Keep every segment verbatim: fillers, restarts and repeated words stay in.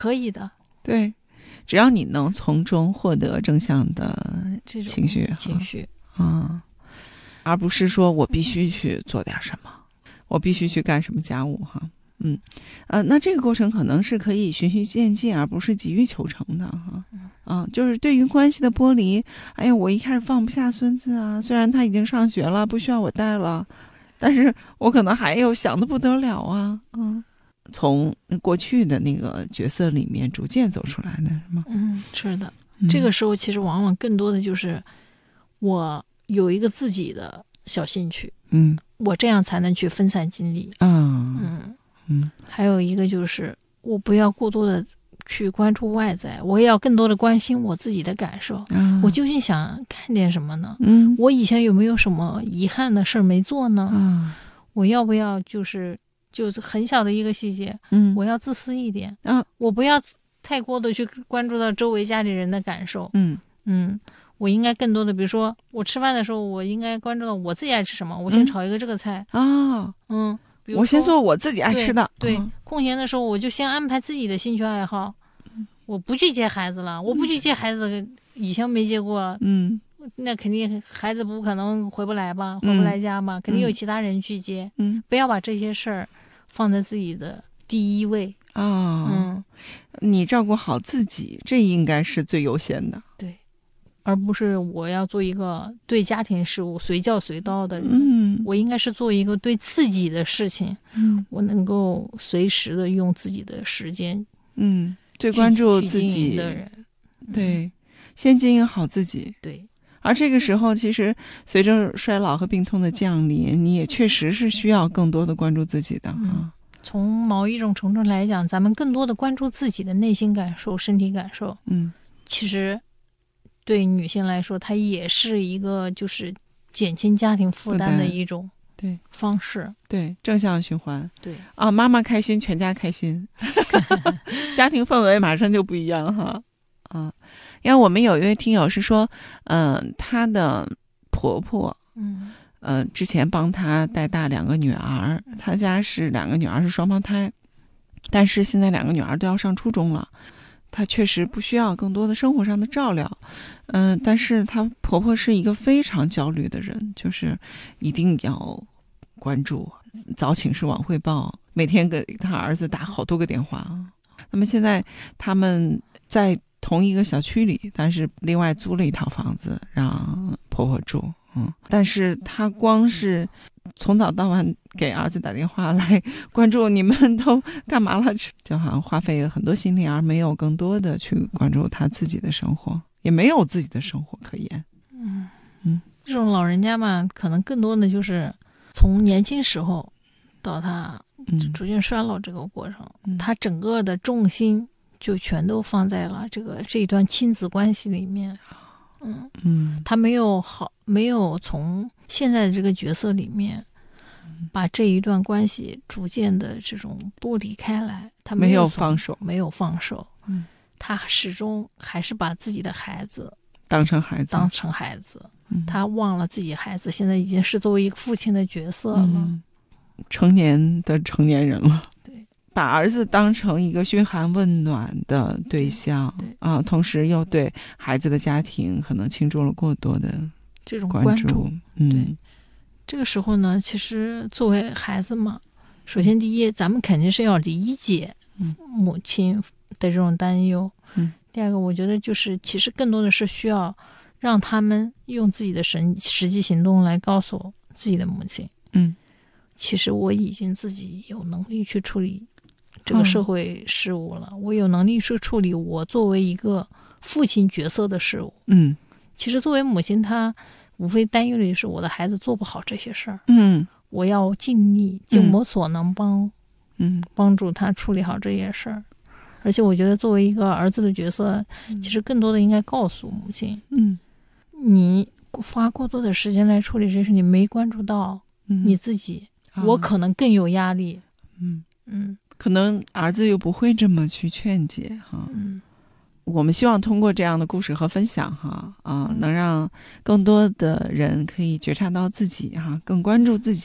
可以的。 对，只要你能从中获得正向的情绪， 情绪啊，而不是说我必须去做点什么，我必须去干什么家务哈。嗯，呃，那这个过程可能是可以循序渐进，而不是急于求成的哈。嗯，就是对于关系的剥离，哎呀，我一开始放不下孙子啊，虽然他已经上学了，不需要我带了，但是我可能还有想得不得了啊。嗯，从过去的那个角色里面逐渐走出来的是吗？ 嗯，是的。嗯、这个时候其实往往更多的就是我有一个自己的小兴趣， 嗯， 我这样才能去分散精力。 啊， 嗯嗯， 还有一个就是我不要过多的去关注外在，我也要更多的关心我自己的感受。啊、我究竟想干点什么呢？嗯，我以前有没有什么遗憾的事儿没做呢？啊，我要不要就是就是很小的一个细节，嗯，我要自私一点啊，我不要太过的去关注到周围家里人的感受。嗯嗯，我应该更多的，比如说我吃饭的时候，我应该关注到我自己爱吃什么，我先炒一个这个菜啊。嗯。嗯，比如说我先做我自己爱吃的。 对，对、嗯、空闲的时候我就先安排自己的兴趣爱好，我不去接孩子了，我不去接孩子，以前没接过，嗯，那肯定孩子不可能回不来吧，回不来家吧，嗯、肯定有其他人去接，嗯，不要把这些事儿放在自己的第一位啊。哦、嗯，你照顾好自己，这应该是最优先的。 对。而不是我要做一个对家庭事务随叫随到的人，嗯，我应该是做一个对自己的事情，嗯，我能够随时的用自己的时间， 嗯，最关注自己的人， 对，嗯、先经营好自己， 对。 而这个时候，其实随着衰老和病痛的降临，你也确实是需要更多的关注自己的、嗯、啊。 从某一种程度来讲，咱们更多的关注自己的内心感受、身体感受，嗯，其实。对女性来说，它也是一个就是减轻家庭负担的一种对方式， 对正向循环， 对啊，妈妈开心，全家开心，家庭氛围马上就不一样哈。啊，因为我们有一位听友是说，嗯、呃，她的婆婆，嗯，呃，之前帮她带大两个女儿，她家是两个女儿是双胞胎，但是现在两个女儿都要上初中了。她确实不需要更多的生活上的照料，嗯、呃，但是她婆婆是一个非常焦虑的人，就是一定要关注，早请示晚汇报，每天给她儿子打好多个电话。那么现在他们在同一个小区里，但是另外租了一套房子让婆婆住，嗯，但是她光是从早到晚给儿子打电话来关注你们都干嘛了，就好像花费了很多心力，而没有更多的去关注他自己的生活，也没有自己的生活可言。 嗯嗯，这种老人家嘛，可能更多的就是从年轻时候到他逐渐衰老这个过程，嗯、他整个的重心就全都放在了这个这一段亲子关系里面。嗯嗯，他没有好，没有从现在的这个角色里面，把这一段关系逐渐的这种剥离开来，他没有放手， 没有放手。嗯，他始终还是把自己的孩子当成孩子， 当成孩子。嗯、他忘了自己孩子现在已经是作为一个父亲的角色了，嗯、 成年的成年人了。 对。 把儿子当成一个嘘寒问暖的对象，对啊，同时又对孩子的家庭可能倾注了过多的这种关注。 嗯， 对，这个时候呢，其实作为孩子嘛，首先第一，咱们肯定是要理解母亲的这种担忧。嗯，第二个，我觉得就是其实更多的是需要让他们用自己的实实际行动来告诉自己的母亲，嗯，其实我已经自己有能力去处理这个社会事务了，嗯、我有能力去处理我作为一个父亲角色的事务。嗯，其实作为母亲，她无非担忧的就是我的孩子做不好这些事儿。嗯，我要尽力尽我所能帮，嗯，帮助他处理好这些事儿。而且我觉得作为一个儿子的角色，嗯、其实更多的应该告诉母亲，嗯，你花过多的时间来处理这事，你没关注到你自己，嗯、我可能更有压力。 嗯嗯。可能儿子又不会这么去劝解哈，嗯，我们希望通过这样的故事和分享哈啊，能让更多的人可以觉察到自己哈，更关注自己，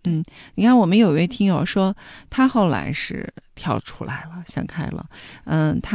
嗯，你看我们有一位听友说，他后来是跳出来了，想开了，嗯，他。